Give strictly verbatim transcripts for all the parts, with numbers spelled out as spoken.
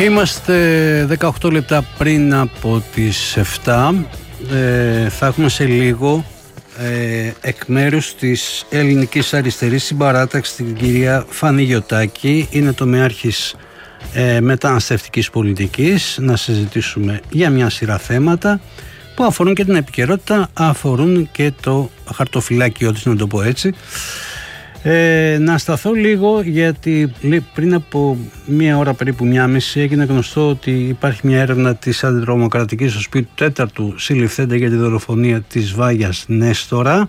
Είμαστε δεκαοκτώ λεπτά πριν από τις επτά. Ε, θα έχουμε σε λίγο ε, εκ μέρους της Ελληνικής Αριστερής Συμπαράταξης την κυρία Φανή Γιωτάκη. Είναι τομεάρχης ε, μεταναστευτικής πολιτικής. Να συζητήσουμε για μια σειρά θέματα που αφορούν και την επικαιρότητα, αφορούν και το χαρτοφυλάκιό της, να το πω έτσι. Ε, να σταθώ λίγο, γιατί πριν από μία ώρα, περίπου μία μισή, έγινε γνωστό ότι υπάρχει μια έρευνα της αντιτρομοκρατικής στο σπίτι του τέταρτου συλληφθέντα για τη δολοφονία της Βάγιας Νέστορα.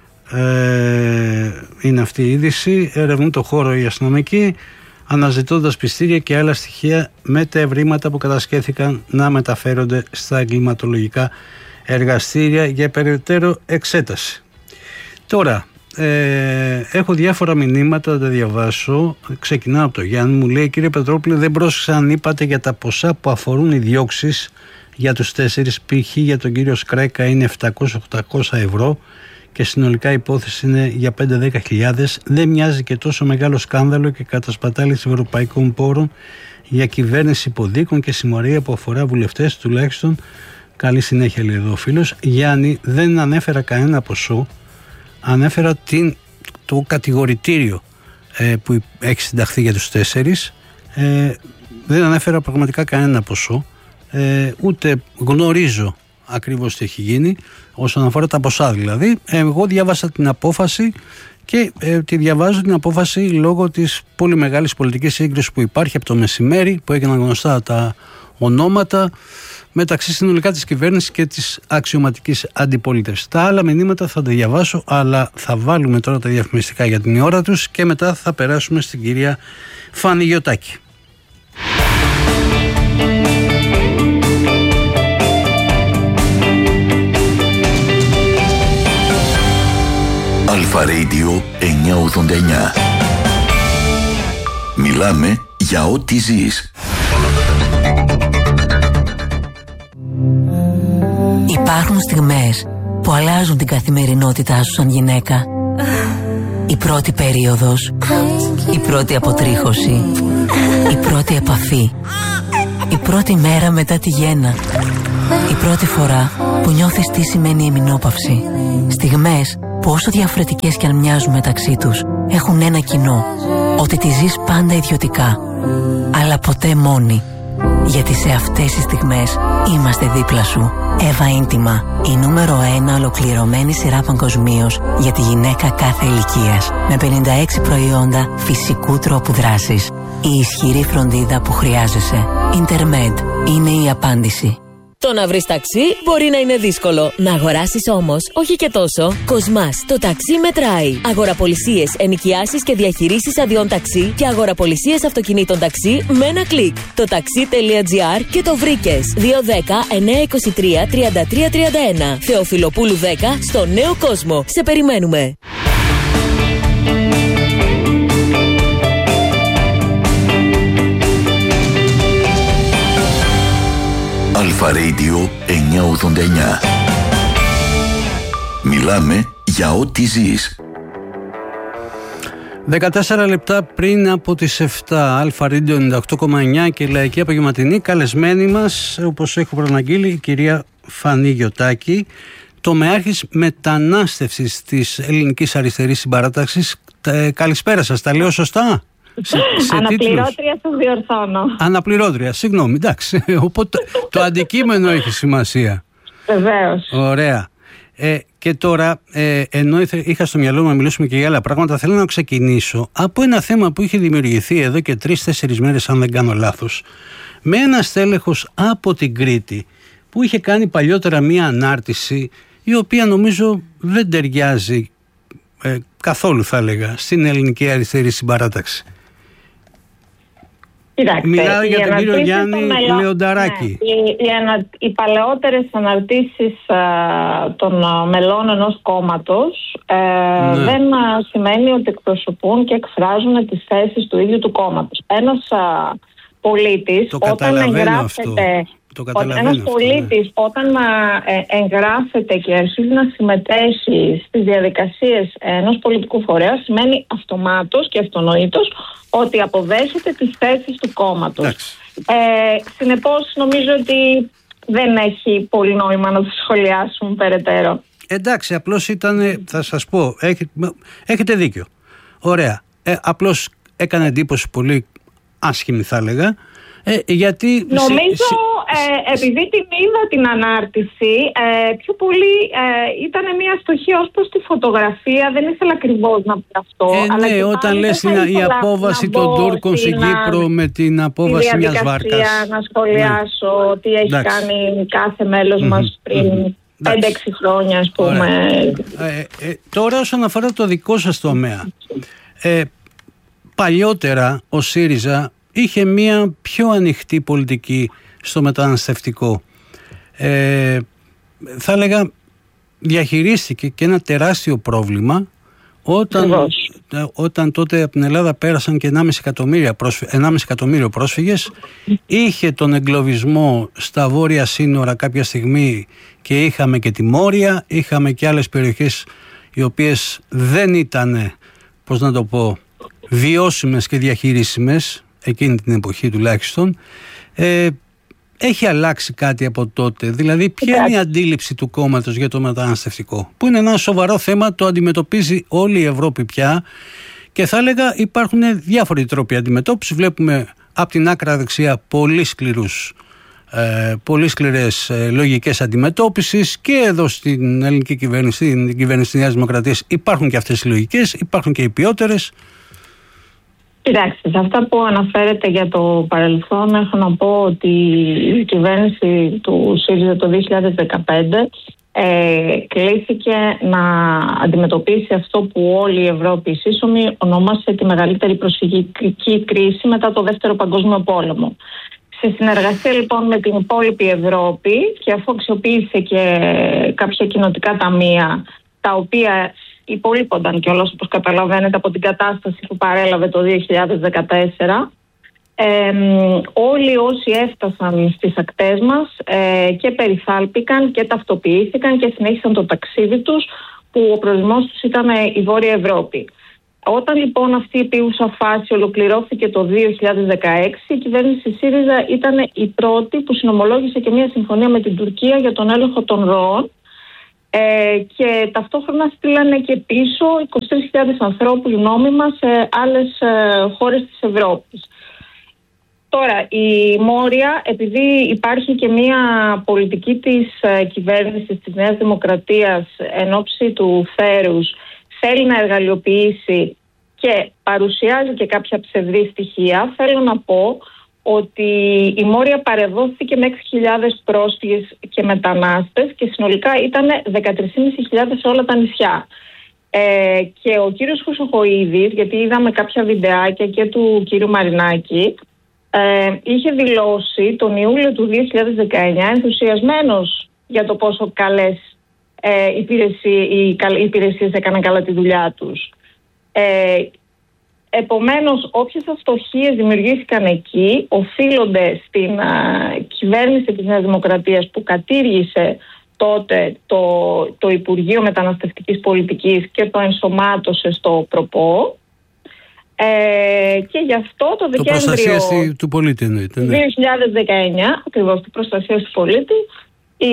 Ε, είναι αυτή η είδηση. Ερευνούν το χώρο οι αστυνομικοί, αναζητώντας πιστήρια και άλλα στοιχεία με τα ευρήματα που κατασχέθηκαν να μεταφέρονται στα εγκληματολογικά εργαστήρια για περαιτέρω εξέταση. Τώρα, Ε, έχω διάφορα μηνύματα, θα τα διαβάσω. Ξεκινάω από το Γιάννη. Μου λέει: κύριε Πετρόπουλε, δεν πρόσεξα αν είπατε για τα ποσά που αφορούν οι διώξεις για τους τέσσερις. Π.χ. για τον κύριο Σκρέκα είναι επτακόσια με οχτακόσια ευρώ και συνολικά η υπόθεση είναι για πέντε με δέκα χιλιάδες. Δεν μοιάζει και τόσο μεγάλο σκάνδαλο και κατασπατάληση ευρωπαϊκών πόρων για κυβέρνηση υποδίκων και συμμορία που αφορά βουλευτές τουλάχιστον? Καλή συνέχεια, λέει εδώ ο φίλος. Γιάννη, δεν ανέφερα κανένα ποσό. Ανέφερα την, το κατηγορητήριο ε, που έχει συνταχθεί για τους τέσσερις. Ε, δεν ανέφερα πραγματικά κανένα ποσό. Ε, ούτε γνωρίζω ακριβώς τι έχει γίνει όσον αφορά τα ποσά δηλαδή. Ε, εγώ διάβασα την απόφαση και ε, τη διαβάζω την απόφαση λόγω της πολύ μεγάλης πολιτικής σύγκρισης που υπάρχει από το μεσημέρι, που έγιναν γνωστά τα ονόματα μεταξύ συνολικά της κυβέρνησης και της αξιωματικής αντιπολίτευσης. Τα άλλα μηνύματα θα τα διαβάσω, αλλά θα βάλουμε τώρα τα διαφημιστικά για την ώρα τους και μετά θα περάσουμε στην κυρία Φανή Γιωτάκη. Αλφα Radio εννιακόσια ογδόντα εννιά. Μιλάμε για ό,τι ζεις. Υπάρχουν στιγμές που αλλάζουν την καθημερινότητά σου σαν γυναίκα. Η πρώτη περίοδος, η πρώτη αποτρίχωση, η πρώτη επαφή, η πρώτη μέρα μετά τη γέννα, η πρώτη φορά που νιώθεις τι σημαίνει εμεινόπαυση. Στιγμές που όσο διαφορετικές κι αν μοιάζουν μεταξύ τους, έχουν ένα κοινό, ότι τη ζεις πάντα ιδιωτικά, αλλά ποτέ μόνη. Γιατί σε αυτές τις στιγμές είμαστε δίπλα σου. Εύα Ίντιμα, η νούμερο ένα ολοκληρωμένη σειρά παγκοσμίως για τη γυναίκα κάθε ηλικίας. Με πενήντα έξι προϊόντα φυσικού τρόπου δράσης. Η ισχυρή φροντίδα που χρειάζεσαι. Intermed είναι η απάντηση. Το να βρεις ταξί μπορεί να είναι δύσκολο. Να αγοράσεις όμως, όχι και τόσο. Κοσμάς, το ταξί μετράει. Αγοραπολισίες, ενοικιάσεις και διαχειρήσεις αδειών ταξί και αγοραπολισίες αυτοκινήτων ταξί με ένα κλικ. Το taxi.gr και το βρήκες. δύο δέκα εννιακόσια είκοσι τρία τριάντα τρία τριάντα ένα. Θεοφιλοπούλου δέκα στο Νέο Κόσμο. Σε περιμένουμε. Αλφα Radio εννιακόσια ογδόντα εννιά. Μιλάμε για ό,τι ζεις. δεκατέσσερα λεπτά πριν από τις επτά. Αλφα Radio ενενήντα οκτώ κόμμα εννιά και Λαϊκή Απογευματινή. Καλεσμένη μας, όπως έχω προαναγγείλει, η κυρία Φανή Γιωτάκη, τομεάρχης μετανάστευσης της Ελληνικής Αριστερής Συμπαράταξης. Ε, καλησπέρα σας, τα λέω σωστά? Σε, σε Αναπληρώτρια σας διορθώνω. Αναπληρώτρια, συγγνώμη, εντάξει. Οπότε το αντικείμενο έχει σημασία. Βεβαίως. Ωραία. Ε, και τώρα, ε, ενώ είχα στο μυαλό μου να μιλήσουμε και για άλλα πράγματα, θέλω να ξεκινήσω από ένα θέμα που είχε δημιουργηθεί εδώ και τρεις-τέσσερις μέρες, αν δεν κάνω λάθος, με ένα στέλεχος από την Κρήτη που είχε κάνει παλιότερα μία ανάρτηση η οποία νομίζω δεν ταιριάζει ε, καθόλου, θα έλεγα, στην Ελληνική Αριστερή Συμπαράταξη. Κοιτάξτε, μιλάω για τον κύριο Γιάννη μελό... Λεονταράκη. Ναι, οι, οι, ανα... οι παλαιότερες αναρτήσεις α, των α, μελών ενός κόμματος ε, ναι. δεν α, σημαίνει ότι εκπροσωπούν και εκφράζουν τις θέσεις του ίδιου του κόμματος. Ένας α, πολίτης το όταν εγγράφεται... Ένας πολίτης ναι. όταν ε, εγγράφεται και αρχίζει να συμμετέχει στις διαδικασίες ενός πολιτικού φορέα, σημαίνει αυτομάτως και αυτονοήτως ότι αποδέχεται τις θέσεις του κόμματος. Ε, συνεπώς νομίζω ότι δεν έχει πολύ νόημα να το σχολιάσουμε περαιτέρω. Εντάξει, απλώς ήταν, θα σας πω, έχετε, έχετε δίκιο. Ωραία. Ε, απλώς έκανε εντύπωση πολύ άσχημη, θα έλεγα. Ε, γιατί νομίζω ε, επειδή την είδα την ανάρτηση, ε, πιο πολύ ε, ήταν μια στοχή ως προς τη φωτογραφία. Δεν ήθελα ακριβώς να πει αυτό. Ε, αλλά ναι, όταν λες η απόβαση των Τούρκων στην Κύπρο με την απόβαση μιας βάρκας. Να σχολιάσω ναι. τι έχει Εντάξει. κάνει κάθε μέλος mm-hmm. μας πριν mm-hmm. πέντε έξι χρόνια, ας πούμε. Ε, ε, τώρα όσον αφορά το δικό σας τομέα, ε, παλιότερα ο ΣΥΡΙΖΑ είχε μία πιο ανοιχτή πολιτική στο μεταναστευτικό. Ε, θα έλεγα διαχειρίστηκε και ένα τεράστιο πρόβλημα όταν, όταν τότε από την Ελλάδα πέρασαν και ενάμιση εκατομμύριο, ενάμιση εκατομμύριο πρόσφυγες. Είχε τον εγκλωβισμό στα βόρεια σύνορα κάποια στιγμή και είχαμε και τη Μόρια, είχαμε και άλλες περιοχές οι οποίες δεν ήταν, πώς να το πω, βιώσιμες και διαχειρίσιμες εκείνη την εποχή τουλάχιστον. Ε, έχει αλλάξει κάτι από τότε? Δηλαδή ποια είναι η αντίληψη του κόμματος για το μεταναστευτικό, που είναι ένα σοβαρό θέμα, το αντιμετωπίζει όλη η Ευρώπη πια και θα έλεγα υπάρχουν διάφοροι τρόποι αντιμετώπισης. Βλέπουμε από την άκρα δεξιά πολύ σκληρούς ε, πολύ σκληρές ε, λογικές αντιμετώπισης και εδώ στην ελληνική κυβέρνηση, στην κυβέρνηση της Νέας Δημοκρατίας υπάρχουν και αυτές οι λογικές, υπάρχουν και οι ποιότερες. Κοιτάξτε, σε αυτά που αναφέρετε για το παρελθόν, έχω να πω ότι η κυβέρνηση του ΣΥΡΙΖΑ το δύο χιλιάδες δεκαπέντε ε, κλήθηκε να αντιμετωπίσει αυτό που όλη η Ευρώπη σύσσωμη ονόμασε τη μεγαλύτερη προσφυγική κρίση μετά το Δεύτερο Παγκόσμιο Πόλεμο. Σε συνεργασία λοιπόν με την υπόλοιπη Ευρώπη και αφού αξιοποίησε και κάποια κοινοτικά ταμεία τα οποία υπολείπονταν κιόλας, όπως καταλαβαίνετε, από την κατάσταση που παρέλαβε το δύο χιλιάδες δεκατέσσερα. Ε, όλοι όσοι έφτασαν στις ακτές μας ε, και περιθάλπηκαν και ταυτοποιήθηκαν και συνέχισαν το ταξίδι τους, που ο προορισμός τους ήταν η Βόρεια Ευρώπη. Όταν λοιπόν αυτή η επίγουσα φάση ολοκληρώθηκε το δύο χιλιάδες δεκαέξι, η κυβέρνηση ΣΥΡΙΖΑ ήταν η πρώτη που συνομολόγησε και μια συμφωνία με την Τουρκία για τον έλεγχο των ροών. Ε, και ταυτόχρονα στείλανε και πίσω είκοσι τρεις χιλιάδες ανθρώπους νόμιμα σε άλλες ε, χώρες της Ευρώπης. Τώρα η Μόρια, επειδή υπάρχει και μια πολιτική της ε, κυβέρνησης της Νέας Δημοκρατίας εν ώψη του θέρους, θέλει να εργαλειοποιήσει και παρουσιάζει και κάποια ψευδή στοιχεία, θέλω να πω ότι η Μόρια παρεδόθηκε με έξι χιλιάδες πρόσφυγες και μετανάστες και συνολικά ήταν δεκατρείς χιλιάδες πεντακόσια σε όλα τα νησιά. Ε, και ο κύριος Χρυσοχοΐδης, γιατί είδαμε κάποια βιντεάκια και του κύριου Μαρινάκη, ε, είχε δηλώσει τον Ιούλιο του δύο χιλιάδες δεκαεννιά ενθουσιασμένος για το πόσο καλές ε, υπηρεσίες, οι, οι υπηρεσίες έκαναν καλά τη δουλειά τους. Ε, Επομένως, όποιες αστοχίες δημιουργήθηκαν εκεί οφείλονται στην α, κυβέρνηση της Νέας Δημοκρατίας που κατήργησε τότε το, το Υπουργείο Μεταναστευτικής Πολιτικής και το ενσωμάτωσε στο ΠΡΟΠΟ. Ε, και γι' αυτό το Δεκέμβριο το του πολίτη, εννοείται, ναι. δύο χιλιάδες δεκαεννιά, ακριβώς την προστασία του πολίτη, η,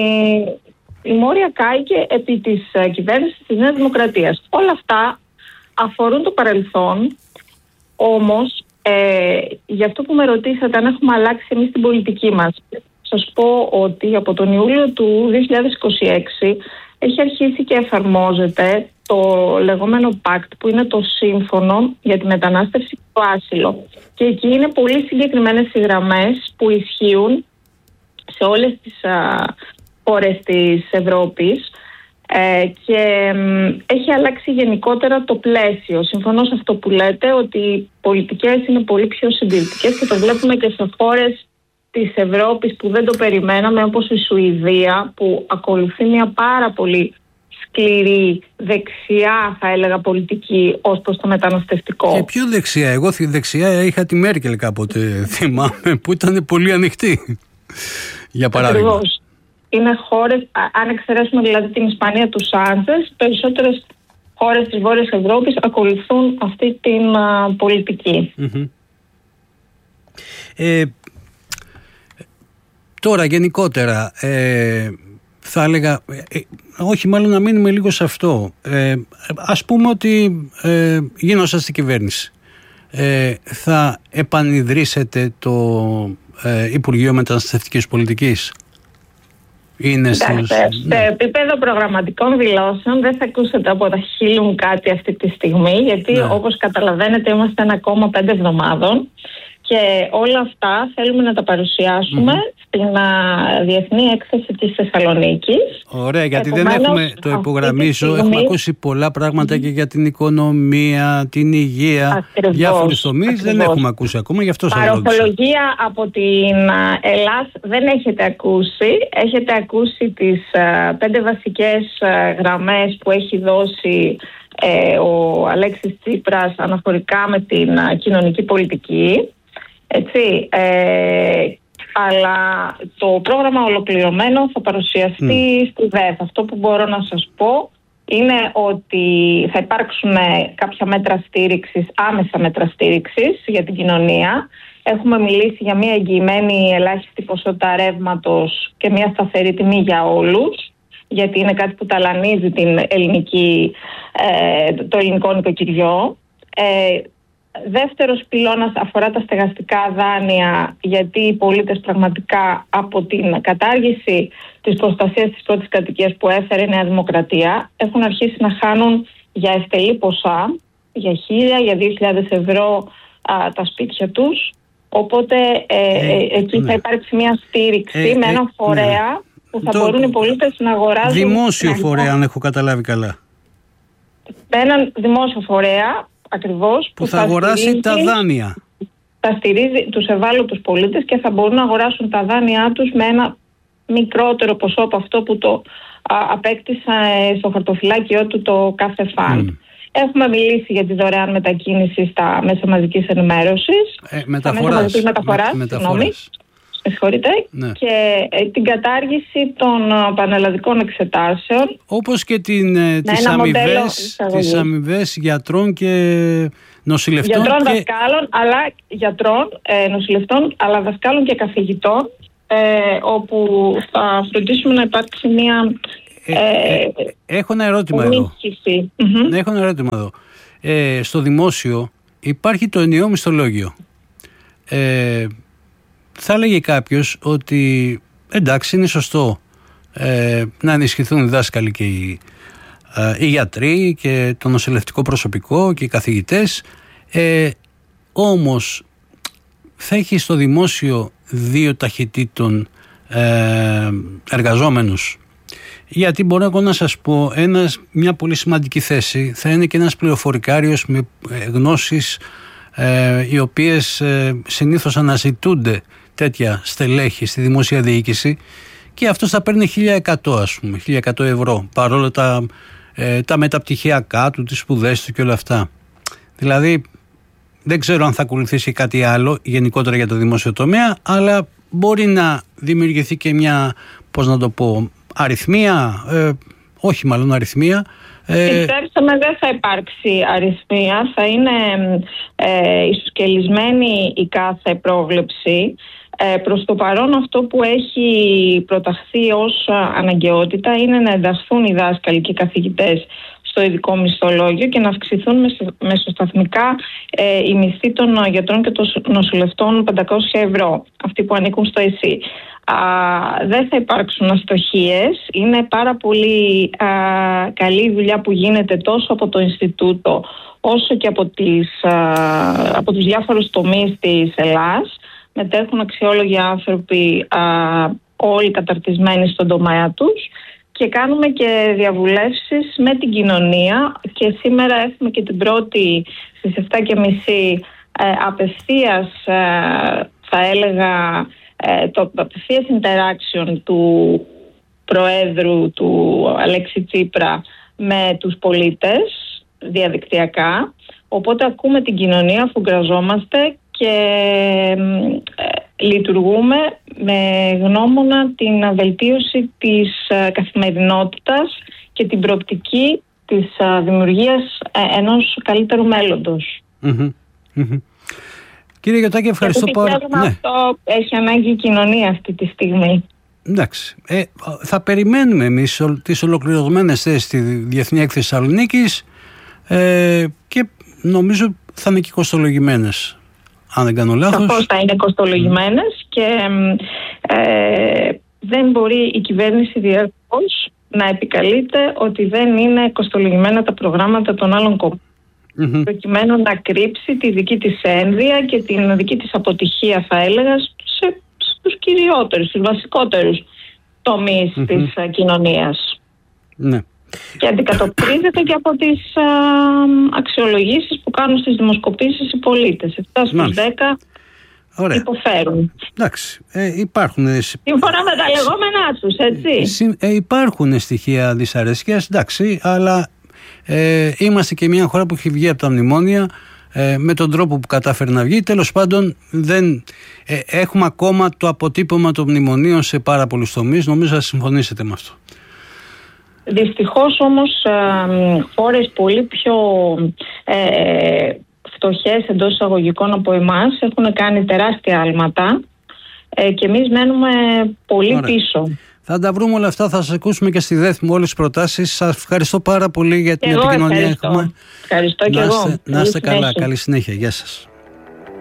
η Μόρια κάηκε επί της κυβέρνησης της Νέας Δημοκρατίας. Όλα αυτά αφορούν το παρελθόν, όμως ε, για αυτό που με ρωτήσατε αν έχουμε αλλάξει εμείς την πολιτική μας, σας πω ότι από τον Ιούλιο του δύο χιλιάδες είκοσι έξι έχει αρχίσει και εφαρμόζεται το λεγόμενο Pact, που είναι το σύμφωνο για τη μετανάστευση και το άσυλο. Και εκεί είναι πολύ συγκεκριμένες οι γραμμές που ισχύουν σε όλες τις α, χώρες της Ευρώπης. Ε, και μ, έχει αλλάξει γενικότερα το πλαίσιο. Συμφωνώ σε αυτό που λέτε, ότι οι πολιτικές είναι πολύ πιο συντηρητικές και το βλέπουμε και σε χώρες της Ευρώπης που δεν το περιμέναμε, όπως η Σουηδία, που ακολουθεί μια πάρα πολύ σκληρή δεξιά, θα έλεγα, πολιτική ως προς το μεταναστευτικό. Και πιο δεξιά? Εγώ δεξιά είχα τη Μέρκελ κάποτε, θυμάμαι, που ήταν πολύ ανοιχτή, για παράδειγμα. Ακριβώς. Είναι χώρες, αν εξαιρέσουμε δηλαδή την Ισπανία του Σάντσες, περισσότερες χώρες της Βόρειας Ευρώπης ακολουθούν αυτή την α, πολιτική. Mm-hmm. Ε, Τώρα γενικότερα ε, θα έλεγα, ε, όχι μάλλον να μείνουμε λίγο σε αυτό. Ε, ας πούμε ότι ε, γίνωσα στην κυβέρνηση. Ε, θα επανειδρύσετε το ε, Υπουργείο Μεταναστευτικής Πολιτικής? Είναι Εντάξει, στους... σε ναι. επίπεδο προγραμματικών δηλώσεων δεν θα ακούσετε από τα χείλη μου κάτι αυτή τη στιγμή, γιατί ναι. όπως καταλαβαίνετε είμαστε ένα κόμμα πέντε εβδομάδων και όλα αυτά θέλουμε να τα παρουσιάσουμε mm-hmm. στην α, Διεθνή Έκθεση της Θεσσαλονίκης. Ωραία, γιατί Επομένως, δεν έχουμε, το υπογραμμίζω, στιγμή... έχουμε ακούσει πολλά πράγματα mm-hmm. και για την οικονομία, την υγεία, διάφορους τομείς, δεν έχουμε ακούσει ακόμα, γι' αυτό σας ρώτησα. Παροχολογία από την Ελλάς δεν έχετε ακούσει, έχετε ακούσει τις α, πέντε βασικές α, γραμμές που έχει δώσει ε, ο Αλέξης Τσίπρας αναφορικά με την α, κοινωνική πολιτική. Έτσι, ε, αλλά το πρόγραμμα ολοκληρωμένο θα παρουσιαστεί mm. στη ΔΕΘ. Αυτό που μπορώ να σας πω είναι ότι θα υπάρξουν κάποια μέτρα στήριξης, άμεσα μέτρα στήριξης για την κοινωνία. Έχουμε μιλήσει για μια εγγυημένη ελάχιστη ποσότητα ρεύματος και μια σταθερή τιμή για όλους, γιατί είναι κάτι που ταλανίζει την ελληνική, ε, το ελληνικό νοικοκυριό. Ε, Δεύτερος πυλώνας αφορά τα στεγαστικά δάνεια, γιατί οι πολίτες πραγματικά από την κατάργηση της προστασίας της πρώτης κατοικίας που έφερε η Νέα Δημοκρατία έχουν αρχίσει να χάνουν για ευτελή ποσά, για χίλια, για δύο χιλιάδες ευρώ α, τα σπίτια τους. Οπότε ε, ε, εκεί ναι. θα υπάρξει μια στήριξη ε, με έναν φορέα ναι. που θα το... μπορούν οι πολίτες να αγοράζουν. Δημόσιο φορέα, αν έχω καταλάβει καλά. Με έναν δημόσιο φορέα. Ακριβώς, που, που θα, θα αγοράσει στηρίζει, τα δάνεια. Θα στηρίζει τους ευάλωτους πολίτες και θα μπορούν να αγοράσουν τα δάνειά τους με ένα μικρότερο ποσό από αυτό που το α, απέκτησα στο χαρτοφυλάκιό του το κάθε φαν. Mm. Έχουμε μιλήσει για τη δωρεάν μετακίνηση στα μέσα μαζικής ενημέρωσης. Ε, μεταφοράς. Στα μέσα μεταφοράς, με, μεταφοράς. Συγχωρείτε. Ναι. Και ε, την κατάργηση των ε, πανελλαδικών εξετάσεων. Όπως και την, ε, τις, αμοιβές, τις αμοιβές γιατρών και νοσηλευτών. Γιατρών, και... δασκάλων, αλλά γιατρών, ε, νοσηλευτών, αλλά δασκάλων και καθηγητών, ε, όπου θα φροντίσουμε να υπάρξει μια... Ε, ε, ε, έχω ένα ερώτημα εδώ. Mm-hmm. Έχω ένα ερώτημα εδώ. Ε, στο δημόσιο υπάρχει το ενιαίο μισθολόγιο. Ε, Θα έλεγε κάποιος ότι εντάξει, είναι σωστό ε, να ενισχυθούν οι δάσκαλοι και οι, ε, οι γιατροί και το νοσηλευτικό προσωπικό και οι καθηγητές, ε, όμως θα έχει στο δημόσιο δύο ταχυτήτων ε, εργαζόμενους. Γιατί μπορώ εγώ να σας πω, ένας, μια πολύ σημαντική θέση θα είναι και ένας πληροφορικάριος με γνώσεις ε, οι οποίες ε, συνήθως αναζητούνται τέτοια στελέχη στη δημόσια διοίκηση, και αυτός θα παίρνει χίλια εκατό, ας πούμε, χίλια εκατό ευρώ, παρόλο τα, ε, τα μεταπτυχιακά του, τις σπουδές του και όλα αυτά. Δηλαδή δεν ξέρω αν θα ακολουθήσει κάτι άλλο γενικότερα για το δημόσιο τομέα, αλλά μπορεί να δημιουργηθεί και μια, πώς να το πω, αριθμία, ε, όχι μάλλον αριθμία. Πιστέψαμε, δεν θα υπάρξει αριθμία, θα είναι ε, ισοσκελισμένη η κάθε πρόβλεψη. Ε, προς το παρόν αυτό που έχει προταχθεί ως αναγκαιότητα είναι να ενταχθούν οι δάσκαλοι και οι καθηγητές στο ειδικό μισθολόγιο και να αυξηθούν μεσοσταθμικά ε, οι μισθοί των γιατρών και των νοσηλευτών πεντακόσια ευρώ, αυτοί που ανήκουν στο ΕΣΥ. Α, δεν θα υπάρξουν αστοχίες. Είναι πάρα πολύ α, καλή η δουλειά που γίνεται τόσο από το Ινστιτούτο όσο και από, τις, α, από τους διάφορους τομείς της Ελλάς. Μετέχουν αξιόλογοι άνθρωποι, α, όλοι καταρτισμένοι στον τομέα τους, και κάνουμε και διαβουλεύσεις με την κοινωνία, και σήμερα έχουμε και την πρώτη στις επτά και μισή ε, απευθείας ε, θα έλεγα ε, το απευθείας interaction του Προέδρου του Αλέξη Τσίπρα με τους πολίτες διαδικτυακά, οπότε ακούμε την κοινωνία αφού γραζόμαστε και ε, λειτουργούμε με γνώμονα την βελτίωση της ε, καθημερινότητας και την προοπτική της ε, δημιουργίας ε, ενός καλύτερου μέλλοντος. Mm-hmm. Mm-hmm. Κύριε Γιωτάκη, ευχαριστώ πάρα πολύ. Ναι. Αυτό έχει ανάγκη η κοινωνία αυτή τη στιγμή. Εντάξει. Ε, θα περιμένουμε εμείς τις ολοκληρωμένες θέσεις στη Διεθνή Έκθεση Θεσσαλονίκης ε, και νομίζω θα είναι και κοστολογημένες. Αν δεν κάνω λάθος. Σαφώς θα είναι κοστολογημένες mm. και ε, δεν μπορεί η κυβέρνηση διαρκώς να επικαλείται ότι δεν είναι κοστολογημένα τα προγράμματα των άλλων κομμάτων. Mm-hmm. Προκειμένου να κρύψει τη δική της ένδυα και την δική της αποτυχία, θα έλεγα, σε, στους κυριότερους, στους βασικότερους τομείς mm-hmm. της uh, κοινωνίας. Ναι. Και αντικατοπτρίζεται και από τις α, αξιολογήσεις που κάνουν στις δημοσκοπήσεις οι πολίτες. εφτά στους δέκα Ωραία. Υποφέρουν. Εντάξει, ε, υπάρχουν... Σύμφωνα με τα λεγόμενά τους, έτσι. Ε, υπάρχουν στοιχεία δυσαρέσκειας, εντάξει, αλλά ε, είμαστε και μια χώρα που έχει βγει από τα μνημόνια ε, με τον τρόπο που κατάφερε να βγει. Τέλος πάντων, δεν, ε, έχουμε ακόμα το αποτύπωμα των μνημονίων σε πάρα πολλούς τομείς. Νομίζω θα συμφωνήσετε με αυτό. Δυστυχώς όμως ε, χώρες πολύ πιο ε, φτωχές εντός εισαγωγικών από εμάς έχουν κάνει τεράστια άλματα ε, και εμείς μένουμε πολύ Ωραία. πίσω. Θα τα βρούμε όλα αυτά, θα σας ακούσουμε και στη ΔΕΘ με όλες τις προτάσεις. Σας ευχαριστώ πάρα πολύ για την και επικοινωνία. Ευχαριστώ, ευχαριστώ και να εγώ. Είστε, να είστε καλά, καλή συνέχεια. Γεια σας.